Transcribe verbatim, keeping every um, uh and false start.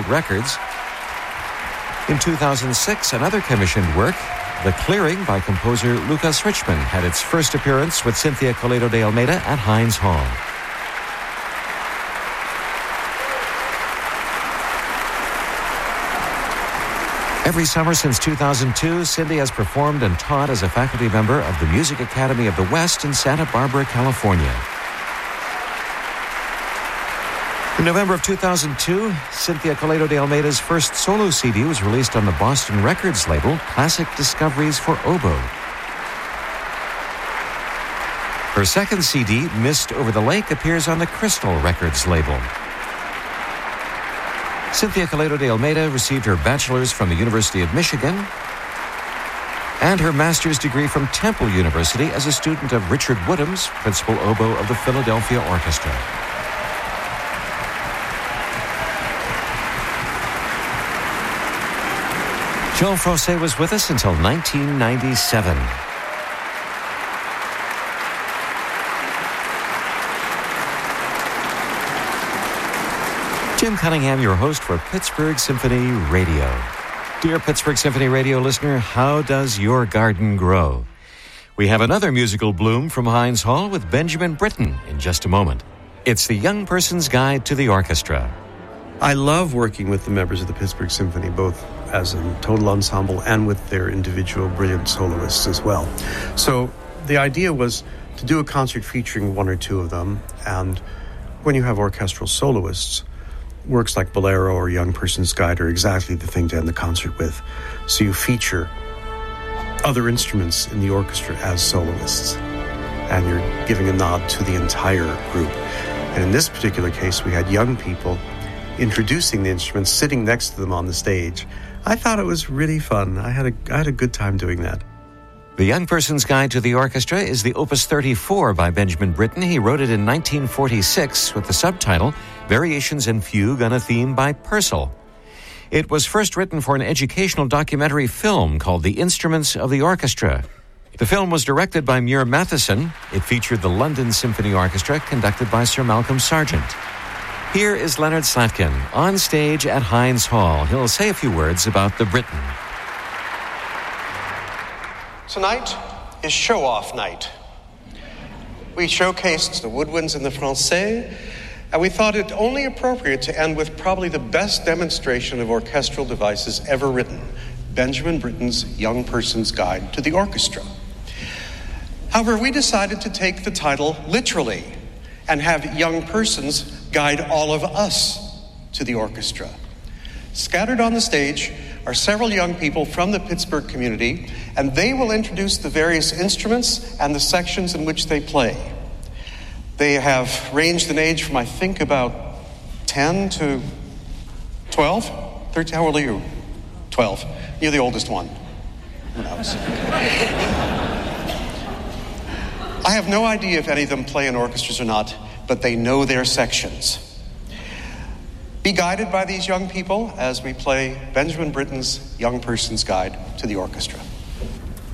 Great Records. In two thousand six, another commissioned work, The Clearing by composer Lucas Richman, had its first appearance with Cynthia Coleto de Almeida at Heinz Hall. Every summer since two thousand two, Cindy has performed and taught as a faculty member of the Music Academy of the West in Santa Barbara, California. In November of two thousand two, Cynthia Coleto de Almeida's first solo C D was released on the Boston Records label, Classic Discoveries for Oboe. Her second C D, Mist Over the Lake, appears on the Crystal Records label. Cynthia Coleto de Almeida received her bachelor's from the University of Michigan and her master's degree from Temple University as a student of Richard Woodhams, principal oboe of the Philadelphia Orchestra. Joan Froissart was with us until nineteen ninety-seven. Jim Cunningham, your host for Pittsburgh Symphony Radio. Dear Pittsburgh Symphony Radio listener, how does your garden grow? We have another musical bloom from Heinz Hall with Benjamin Britten in just a moment. It's the Young Person's Guide to the Orchestra. I love working with the members of the Pittsburgh Symphony, both as a total ensemble and with their individual brilliant soloists as well. So the idea was to do a concert featuring one or two of them, and when you have orchestral soloists, works like Bolero or Young Person's Guide are exactly the thing to end the concert with. So you feature other instruments in the orchestra as soloists, and you're giving a nod to the entire group. And in this particular case, we had young people introducing the instruments, sitting next to them on the stage. I thought it was really fun. I had a, I had a good time doing that. The Young Person's Guide to the Orchestra is the Opus thirty-four by Benjamin Britten. He wrote it in nineteen forty-six with the subtitle Variations in Fugue on a Theme by Purcell. It was first written for an educational documentary film called The Instruments of the Orchestra. The film was directed by Muir Matheson. It featured the London Symphony Orchestra conducted by Sir Malcolm Sargent. Here is Leonard Slatkin on stage at Heinz Hall. He'll say a few words about the Britten. Tonight is show-off night. We showcased the woodwinds and the Francais, and we thought it only appropriate to end with probably the best demonstration of orchestral devices ever written, Benjamin Britten's Young Person's Guide to the Orchestra. However, we decided to take the title literally and have young persons guide all of us to the orchestra. Scattered on the stage are several young people from the Pittsburgh community, and they will introduce the various instruments and the sections in which they play. They have ranged in age from, I think, about ten to twelve? thirteen, how old are you? twelve. You're the oldest one. Who knows? I have no idea if any of them play in orchestras or not, but they know their sections. Be guided by these young people as we play Benjamin Britten's Young Person's Guide to the Orchestra.